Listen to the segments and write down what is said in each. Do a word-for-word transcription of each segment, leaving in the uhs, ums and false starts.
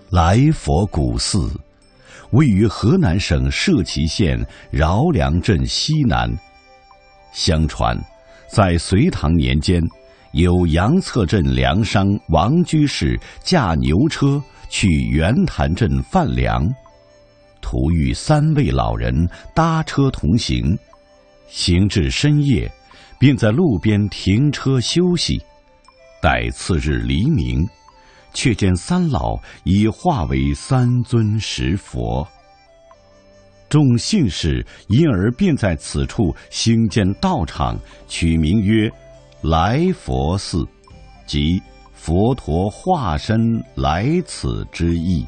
来佛古寺位于河南省社旗县饶梁镇西南。相传，在隋唐年间，有杨策镇粮商王居士驾牛车去袁谭镇贩粮，途遇三位老人搭车同行，行至深夜，便在路边停车休息。待次日黎明，却见三老已化为三尊石佛。众信士因而便在此处兴建道场，取名曰来佛寺，即佛陀化身来此之意。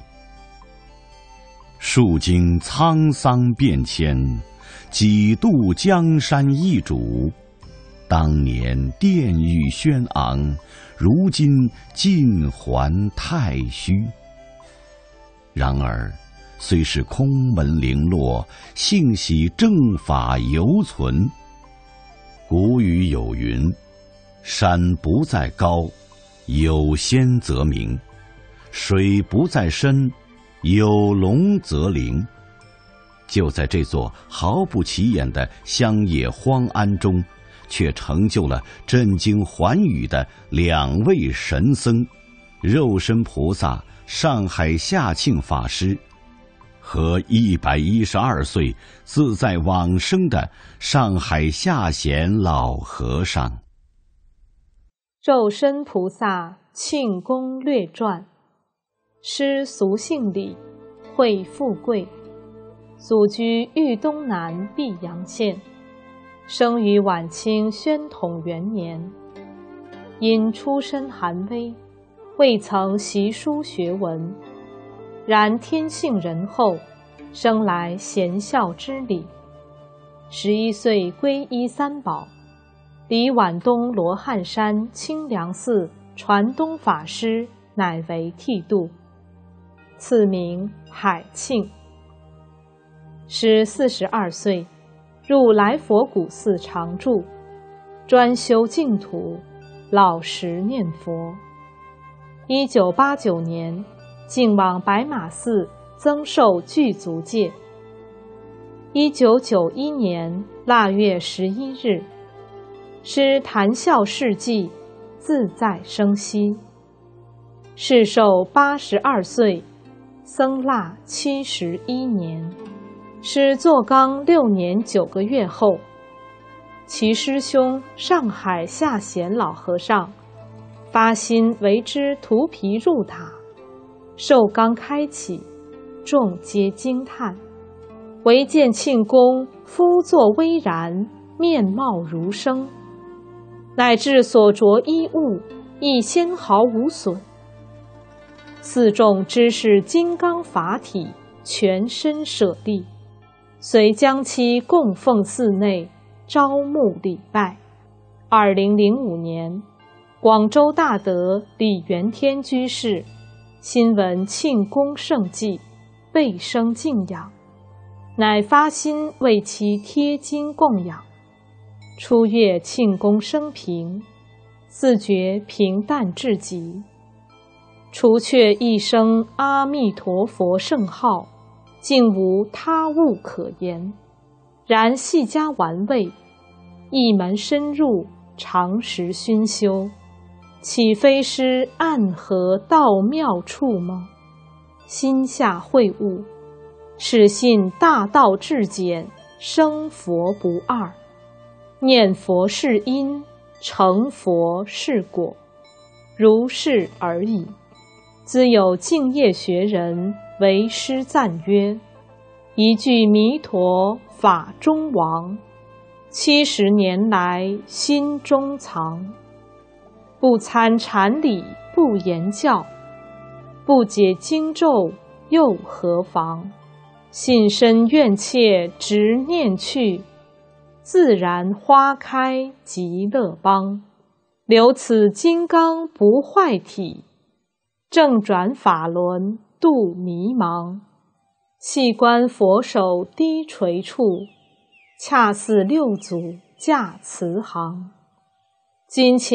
数经沧桑变迁，几度江山易主。当年殿宇轩昂，如今尽还太虚。然而虽是空门零落，幸喜正法犹存。古语有云：山不在高，有仙则名；水不在深，有龙则灵。就在这座毫不起眼的乡野荒庵中，却成就了震惊寰宇的两位神僧：肉身菩萨上海下庆法师和一百一十二岁自在往生的上海下贤老和尚。 肉身菩萨庆功略传。师俗姓李，讳富贵，祖居豫东南泌阳县，生于晚清宣统元年。因出身寒微，未曾习书学文，然天性仁厚，生来贤孝之礼。十一岁皈依三宝，离皖东罗汉山清凉寺传东法师乃为剃度，赐名海庆。师四十二岁，入来佛古寺常住，专修净土，老实念佛。一九八九年，竟往白马寺增寿具足戒。一九九一年腊月十一日，师谈笑事迹，自在生息。世寿八十二岁，僧腊七十一年。师坐缸六年九个月后，其师兄上海下贤老和尚发心为之涂皮入塔，受缸开启，众皆惊叹，唯见庆公肤作微然，面貌如生，乃至所着衣物亦纤毫无损。寺众知是金刚法体，全身舍利，遂将其供奉寺内，招募礼拜。二零零五年，广州大德李元天居士新闻庆功盛迹，倍生敬仰，乃发心为其贴金供养。初阅庆功生平，自觉平淡至极，除却一声阿弥陀佛圣号，竟无他物可言。然细加玩味，一门深入，常时熏修，岂非师暗合道妙处吗？心下会悟，始信大道至简，生佛不二。念佛是因，成佛是果，如是而已。兹有净业学人为师赞曰：一句弥陀法中王，七十年来心中藏。不参禅理不言教，不解经咒又何妨？信身愿切执念去，自然花开极乐邦。留此金刚不坏体，正转法轮度迷茫。细观佛手低垂处，恰似六祖驾慈航。今且